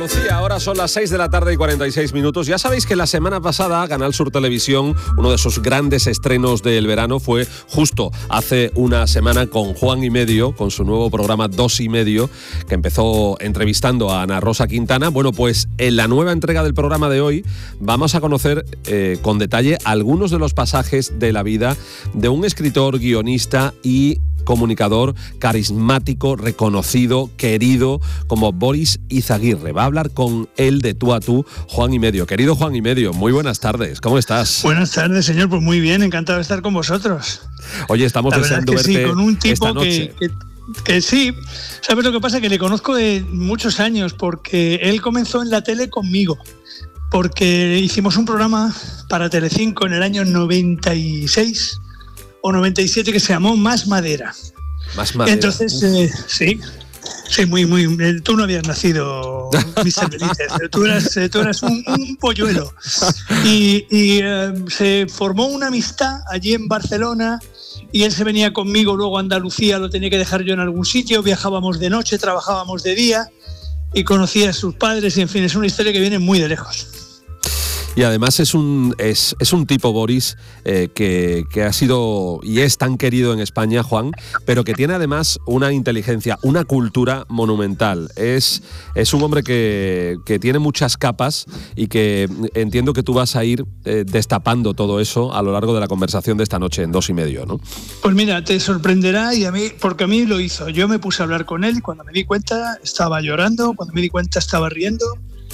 Andalucía, ahora son las 6 de la tarde y 46 minutos. Ya sabéis que la semana pasada Canal Sur Televisión, uno de sus grandes estrenos del verano fue justo hace una semana con Juan y Medio, con su nuevo programa 2 y Medio, que empezó entrevistando a Ana Rosa Quintana. Bueno, pues en la nueva entrega del programa de hoy vamos a conocer con detalle algunos de los pasajes de la vida de un escritor, guionista y comunicador carismático, reconocido, querido, como Boris Izaguirre. Va a hablar con él de tú a tú, Juan y Medio. Querido Juan y Medio, muy buenas tardes. ¿Cómo estás? Buenas tardes, señor. Pues muy bien, encantado de estar con vosotros. Oye, estamos deseando verte sí, con un tipo esta noche. Que sí. ¿Sabes lo que pasa? Que le conozco de muchos años, porque él comenzó en la tele conmigo. Porque hicimos un programa para Telecinco en el año 96 o 97 que se llamó Más Madera. Más Madera. Entonces, sí, muy. Tú no habías nacido, Mr. Benítez. Tú eras un polluelo. Y se formó una amistad allí en Barcelona. Y él se venía conmigo luego a Andalucía, lo tenía que dejar yo en algún sitio. Viajábamos de noche, trabajábamos de día. Y conocía a sus padres. Y en fin, es una historia que viene muy de lejos. Y además es un tipo, Boris, que ha sido y es tan querido en España, Juan, pero que tiene además una inteligencia, una cultura monumental. Es un hombre que tiene muchas capas y que entiendo que tú vas a ir destapando todo eso a lo largo de la conversación de esta noche en 2 y Medio, ¿no? Pues mira, te sorprenderá porque a mí lo hizo. Yo me puse a hablar con él y cuando me di cuenta estaba llorando, cuando me di cuenta estaba riendo.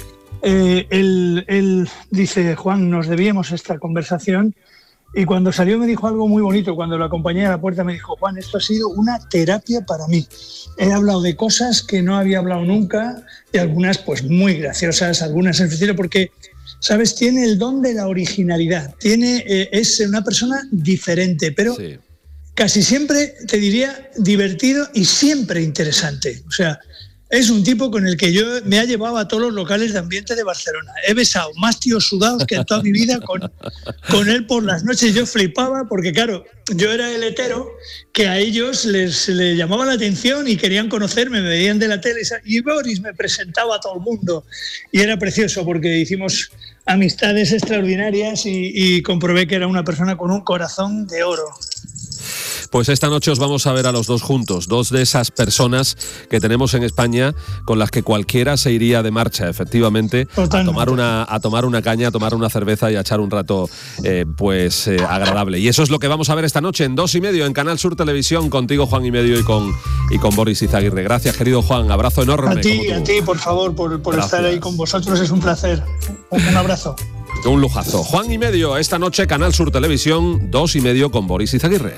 Él dice, Juan, nos debíamos esta conversación, y cuando salió me dijo algo muy bonito. Cuando lo acompañé a la puerta me dijo, Juan, esto ha sido una terapia para mí. He hablado de cosas que no había hablado nunca, y algunas pues muy graciosas, algunas en serio, porque, ¿sabes? Tiene el don de la originalidad, es una persona diferente, pero sí, casi siempre, te diría, divertido y siempre interesante. O sea, es un tipo con el que yo me ha llevado a todos los locales de ambiente de Barcelona. He besado más tíos sudados que en toda mi vida con él por las noches. Yo flipaba porque, claro, yo era el hetero que a ellos les llamaba la atención y querían conocerme, me veían de la tele. Y Boris me presentaba a todo el mundo. Y era precioso porque hicimos amistades extraordinarias y comprobé que era una persona con un corazón de oro. Pues esta noche os vamos a ver a los dos juntos, dos de esas personas que tenemos en España con las que cualquiera se iría de marcha, efectivamente, a tomar una caña, a tomar una cerveza y a echar un rato agradable. Y eso es lo que vamos a ver esta noche en 2 y Medio en Canal Sur Televisión, contigo, Juan y Medio, y con Boris Izaguirre. Gracias, querido Juan, abrazo enorme. A ti, por favor, por estar ahí con vosotros, es un placer. Un abrazo. Un lujazo. Juan y Medio, esta noche Canal Sur Televisión, 2 y Medio con Boris Izaguirre.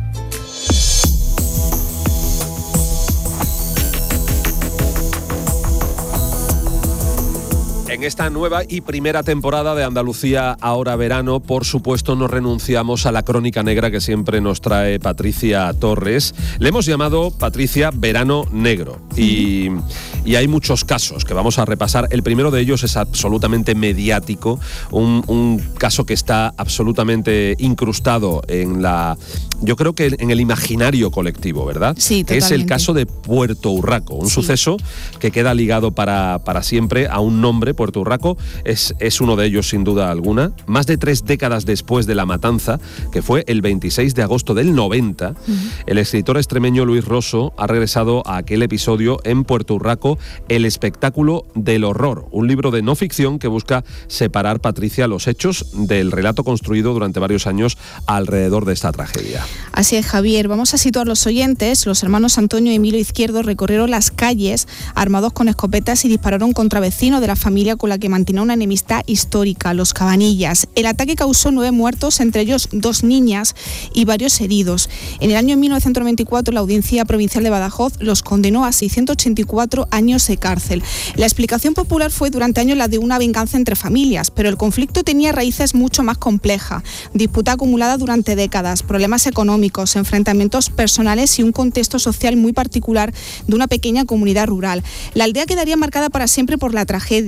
En esta nueva y primera temporada de Andalucía Ahora Verano, por supuesto, no renunciamos a la crónica negra que siempre nos trae Patricia Torres. Le hemos llamado, Patricia, Verano Negro. Y hay muchos casos que vamos a repasar. El primero de ellos es absolutamente mediático, un caso que está absolutamente incrustado yo creo que en el imaginario colectivo, ¿verdad? Sí, totalmente. Es el caso de Puerto Urraco, un suceso que queda ligado para siempre a un nombre. Puerto Urraco es uno de ellos, sin duda alguna. Más de 3 décadas después de la matanza, que fue el 26 de agosto del 90, el escritor extremeño Luis Rosso ha regresado a aquel episodio en Puerto Urraco, El espectáculo del horror, un libro de no ficción que busca separar, Patricia, los hechos del relato construido durante varios años alrededor de esta tragedia. Así es, Javier. Vamos a situar los oyentes. Los hermanos Antonio y Emilio Izquierdo recorrieron las calles armados con escopetas y dispararon contra vecinos de la familia con la que mantenía una enemistad histórica, los Cabanillas. El ataque causó 9 muertos, entre ellos 2 niñas y varios heridos. En el año 1994, la Audiencia Provincial de Badajoz los condenó a 684 años de cárcel. La explicación popular fue durante años la de una venganza entre familias, pero el conflicto tenía raíces mucho más complejas. Disputa acumulada durante décadas, problemas económicos, enfrentamientos personales y un contexto social muy particular de una pequeña comunidad rural. La aldea quedaría marcada para siempre por la tragedia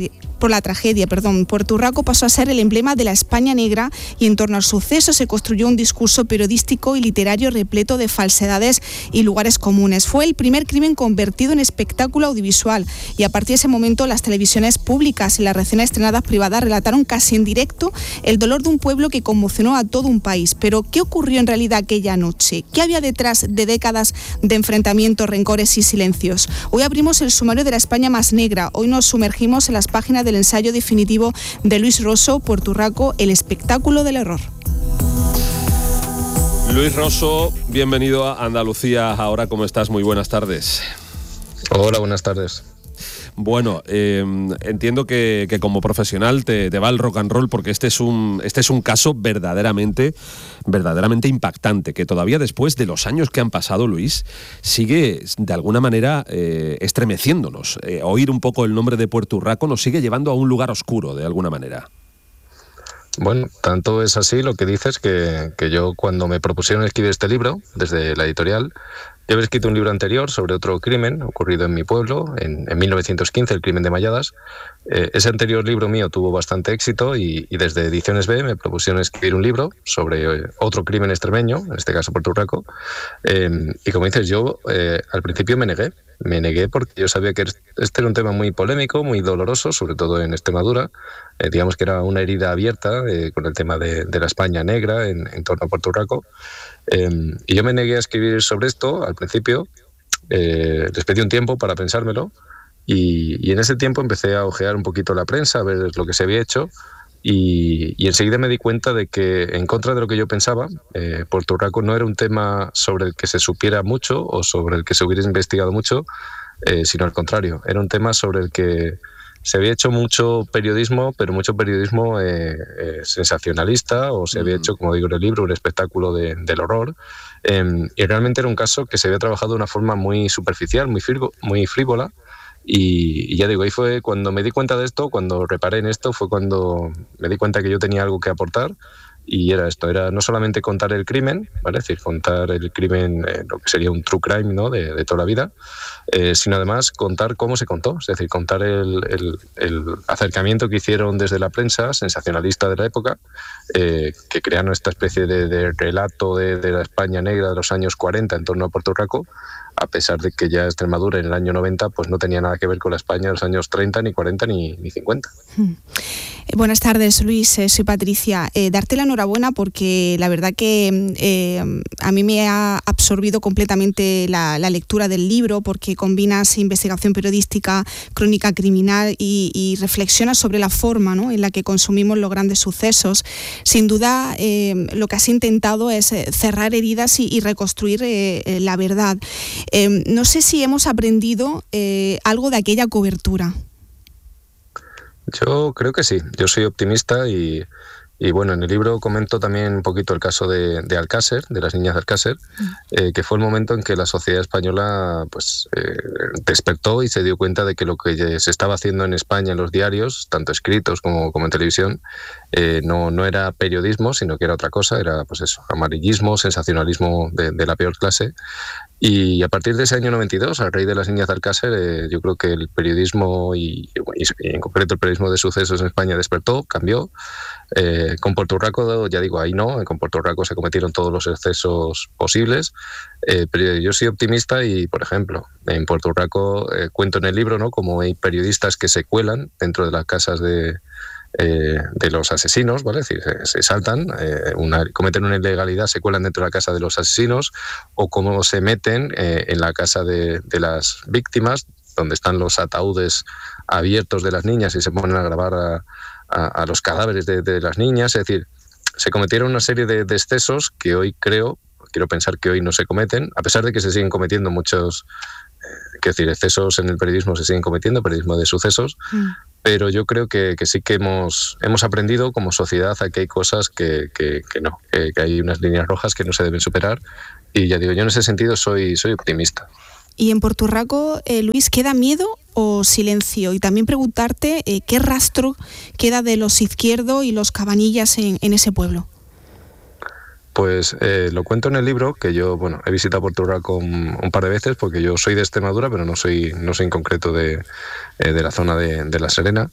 tragedia. Puerto Urraco pasó a ser el emblema de la España negra y en torno al suceso se construyó un discurso periodístico y literario repleto de falsedades y lugares comunes. Fue el primer crimen convertido en espectáculo audiovisual y a partir de ese momento las televisiones públicas y las recién estrenadas privadas relataron casi en directo el dolor de un pueblo que conmocionó a todo un país. Pero ¿qué ocurrió en realidad aquella noche? ¿Qué había detrás de décadas de enfrentamientos, rencores y silencios? Hoy abrimos el sumario de la España más negra. Hoy nos sumergimos en las páginas del ensayo definitivo de Luis Rosso, Puerto Urraco, el espectáculo del error. Luis Rosso, bienvenido a Andalucía Ahora. ¿Cómo estás? Muy buenas tardes. Hola, buenas tardes. Bueno, entiendo que como profesional te va el rock and roll porque este es un caso verdaderamente impactante, que todavía después de los años que han pasado, Luis, sigue de alguna manera estremeciéndonos. Oír un poco el nombre de Puerto Urraco nos sigue llevando a un lugar oscuro, de alguna manera. Bueno, tanto es así lo que dices que yo cuando me propusieron escribir este libro, desde la editorial, yo había escrito un libro anterior sobre otro crimen ocurrido en mi pueblo, en 1915, el crimen de Malladas. Ese anterior libro mío tuvo bastante éxito y desde Ediciones B me propusieron escribir un libro sobre otro crimen extremeño, en este caso Puerto Urraco. Y como dices, yo al principio me negué porque yo sabía que este era un tema muy polémico, muy doloroso, sobre todo en Extremadura. Digamos que era una herida abierta con el tema de la España negra en torno a Puerto Urraco. Y yo me negué a escribir sobre esto al principio. Les pedí un tiempo para pensármelo y en ese tiempo empecé a ojear un poquito la prensa, a ver lo que se había hecho y enseguida me di cuenta de que, en contra de lo que yo pensaba, Puerto Urraco no era un tema sobre el que se supiera mucho o sobre el que se hubiera investigado mucho, sino al contrario, era un tema sobre el que se había hecho mucho periodismo, pero mucho periodismo sensacionalista, o se había hecho, como digo en el libro, un espectáculo del horror. Y realmente era un caso que se había trabajado de una forma muy superficial, muy frívola. Y ya digo, ahí fue cuando me di cuenta de esto, cuando reparé en esto, fue cuando me di cuenta que yo tenía algo que aportar. Y era esto, era no solamente contar el crimen, ¿vale? Es decir, contar el crimen, lo que sería un true crime, ¿no? de toda la vida, sino además contar cómo se contó, es decir, contar el acercamiento que hicieron desde la prensa sensacionalista de la época, que crearon esta especie de relato de la España negra de los años 40 en torno a Puerto Urraco, a pesar de que ya Extremadura en el año 90 pues no tenía nada que ver con la España de los años 30, ni 40, ni 50. Buenas tardes, Luis. Soy Patricia. Darte la enhorabuena porque la verdad que a mí me ha absorbido completamente la lectura del libro, porque combinas investigación periodística, crónica criminal y reflexionas sobre la forma, ¿no?, en la que consumimos los grandes sucesos. Sin duda, lo que has intentado es cerrar heridas y reconstruir la verdad. No sé si hemos aprendido algo de aquella cobertura. Yo creo que sí, yo soy optimista y bueno, en el libro comento también un poquito el caso de Alcácer, de las niñas de Alcácer, que fue el momento en que la sociedad española pues despertó y se dio cuenta de que lo que se estaba haciendo en España en los diarios, tanto escritos como en televisión, no era periodismo, sino que era otra cosa, era pues eso, amarillismo, sensacionalismo de la peor clase. Y a partir de ese año 92, a raíz de las niñas de Alcácer, yo creo que el periodismo y en concreto el periodismo de sucesos en España despertó, cambió. Con Puerto Urraco, ya digo, ahí no, con Puerto Urraco se cometieron todos los excesos posibles, pero yo soy optimista y, por ejemplo, en Puerto Urraco cuento en el libro, ¿no?, como hay periodistas que se cuelan dentro de las casas de los asesinos, ¿vale? Es decir, se saltan, cometen una ilegalidad, se cuelan dentro de la casa de los asesinos, o cómo se meten en la casa de las víctimas, donde están los ataúdes abiertos de las niñas y se ponen a grabar a los cadáveres de las niñas. Es decir, se cometieron una serie de excesos que hoy quiero pensar que hoy no se cometen, a pesar de que se siguen cometiendo muchos, excesos en el periodismo se siguen cometiendo, periodismo de sucesos, pero yo creo que sí que hemos aprendido como sociedad a que hay cosas que hay unas líneas rojas que no se deben superar, y ya digo, yo en ese sentido soy optimista. Y en Puerto Urraco, Luis, ¿queda miedo o silencio? Y también preguntarte qué rastro queda de los Izquierdo y los Cabanillas en ese pueblo. Pues lo cuento en el libro, que yo he visitado Puerto Urraco un par de veces, porque yo soy de Extremadura, pero no soy en concreto de la zona de La Serena.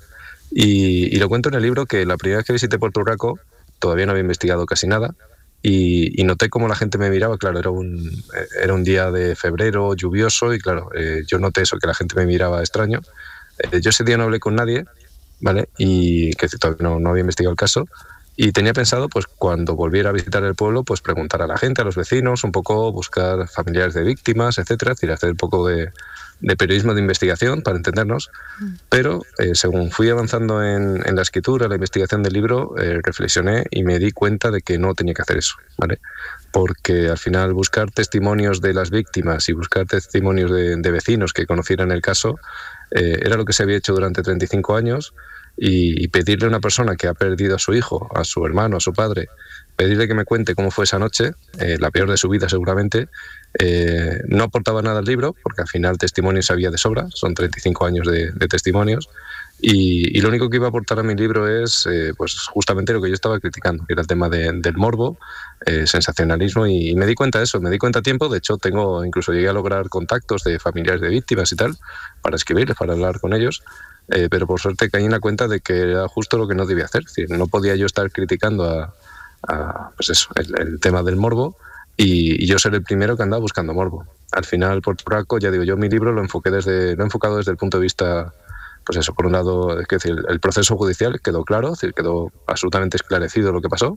Y lo cuento en el libro que la primera vez que visité Puerto Urraco todavía no había investigado casi nada y noté cómo la gente me miraba. Claro, era un día de febrero lluvioso y claro, yo noté eso, que la gente me miraba extraño. Yo ese día no hablé con nadie, ¿vale? Y que todavía no había investigado el caso. Y tenía pensado, pues cuando volviera a visitar el pueblo, pues preguntar a la gente, a los vecinos, un poco buscar familiares de víctimas, etcétera, es decir, hacer un poco de periodismo de investigación para entendernos. Pero según fui avanzando en la escritura, la investigación del libro, reflexioné y me di cuenta de que no tenía que hacer eso, ¿vale? Porque al final buscar testimonios de las víctimas y buscar testimonios de vecinos que conocieran el caso era lo que se había hecho durante 35 años. Y pedirle a una persona que ha perdido a su hijo, a su hermano, a su padre, pedirle que me cuente cómo fue esa noche, la peor de su vida seguramente, no aportaba nada al libro, porque al final testimonios había de sobra, son 35 años de testimonios, y lo único que iba a aportar a mi libro es pues justamente lo que yo estaba criticando, que era el tema del morbo, sensacionalismo, y me di cuenta de eso, me di cuenta a tiempo. De hecho incluso llegué a lograr contactos de familiares de víctimas y tal, para escribirles, para hablar con ellos. Pero por suerte caí en la cuenta de que era justo lo que no debía hacer. Es decir, no podía yo estar criticando pues eso, el tema del morbo y yo ser el primero que andaba buscando morbo. Al final, Puerto Urraco, ya digo, yo mi libro lo he enfocado desde el punto de vista, pues eso, por un lado, es decir, el proceso judicial quedó claro, es decir, quedó absolutamente esclarecido lo que pasó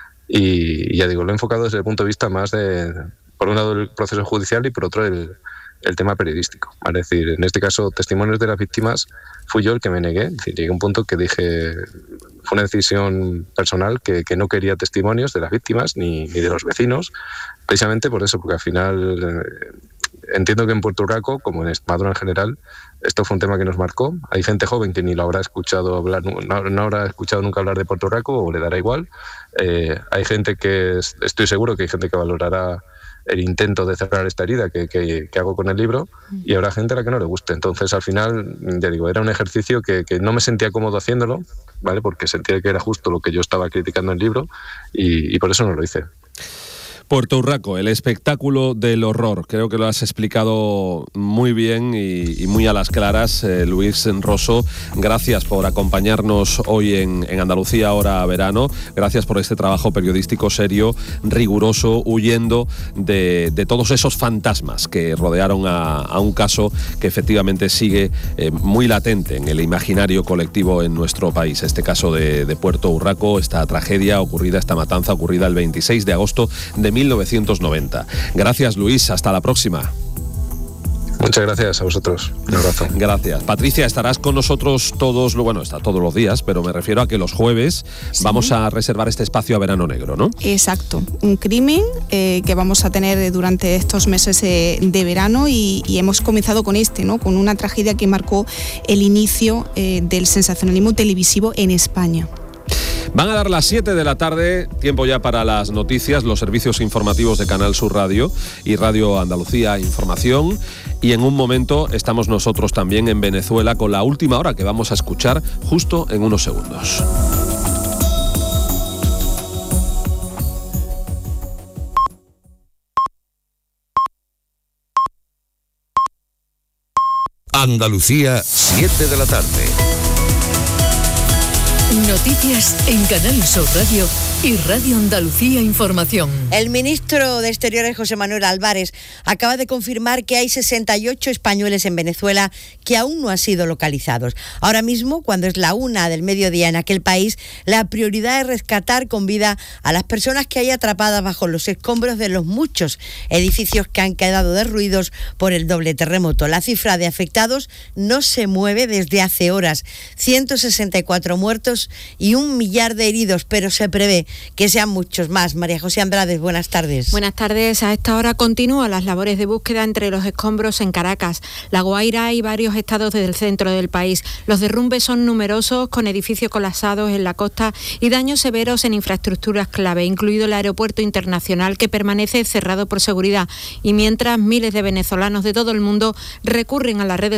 y ya digo, lo he enfocado desde el punto de vista más por un lado, el proceso judicial y por otro, el tema periodístico, ¿vale? Es decir, en este caso, testimonios de las víctimas, fui yo el que me negué. Es decir, llegué a un punto que dije, fue una decisión personal que no quería testimonios de las víctimas ni de los vecinos, precisamente por eso, porque al final entiendo que en Puerto Urraco, como en Extremadura en general, esto fue un tema que nos marcó. Hay gente joven que ni lo habrá escuchado hablar, no habrá escuchado nunca hablar de Puerto Urraco o le dará igual. Hay gente estoy seguro que hay gente que valorará el intento de cerrar esta herida que hago con el libro, y habrá gente a la que no le guste. Entonces, al final, ya digo, era un ejercicio que no me sentía cómodo haciéndolo, ¿vale? Porque sentía que era justo lo que yo estaba criticando en el libro y por eso no lo hice. Puerto Urraco, el espectáculo del horror. Creo que lo has explicado muy bien y muy a las claras, Luis Rosso. Gracias por acompañarnos hoy en Andalucía Ahora Verano. Gracias por este trabajo periodístico serio, riguroso, huyendo de todos esos fantasmas que rodearon a un caso que efectivamente sigue muy latente en el imaginario colectivo en nuestro país. Este caso de Puerto Urraco, esta tragedia ocurrida, esta matanza ocurrida el 26 de agosto de 1990. Gracias, Luis. Hasta la próxima. Muchas gracias a vosotros. Un abrazo. Gracias. Patricia, estarás con nosotros está todos los días, pero me refiero a que los jueves vamos a reservar este espacio a Verano Negro, ¿no? Exacto. Un crimen que vamos a tener durante estos meses de verano y hemos comenzado con ¿no? Con una tragedia que marcó el inicio del sensacionalismo televisivo en España. Van a dar las 7 de la tarde, tiempo ya para las noticias, los servicios informativos de Canal Sur Radio y Radio Andalucía Información. Y en un momento estamos nosotros también en Venezuela con la última hora que vamos a escuchar justo en unos segundos. Andalucía, 7 de la tarde. Noticias en Canal Sur Radio y Radio Andalucía Información. El ministro de Exteriores, José Manuel Álvarez, acaba de confirmar que hay 68 españoles en Venezuela que aún no han sido localizados. Ahora mismo, cuando es la 1 del mediodía en aquel país, la prioridad es rescatar con vida a las personas que hay atrapadas bajo los escombros de los muchos edificios que han quedado derruidos por el doble terremoto. La cifra de afectados no se mueve desde hace horas. 164 muertos y 1 millar de heridos, pero se prevé que sean muchos más. María José Andrades, buenas tardes. Buenas tardes. A esta hora continúan las labores de búsqueda entre los escombros en Caracas, La Guaira y varios estados del centro del país. Los derrumbes son numerosos, con edificios colapsados en la costa y daños severos en infraestructuras clave, incluido el aeropuerto internacional, que permanece cerrado por seguridad. Y mientras, miles de venezolanos de todo el mundo recurren a las redes